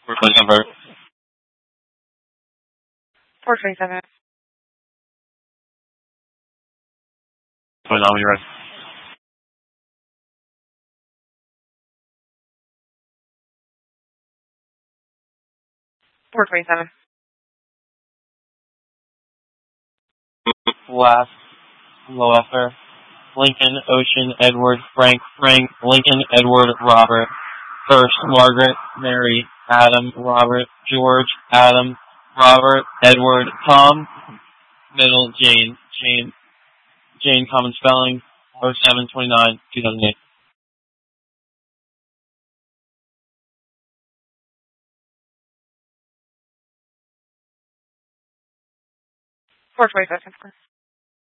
Plate number 427. 29 when you're ready. 427. Last, low effort. Lincoln, Ocean, Edward, Frank, Lincoln, Edward, Robert. First, Margaret, Mary, Adam, Robert, George, Adam, Robert, Edward, Tom. Middle, Jane, common spelling, 0729, 2008. 427.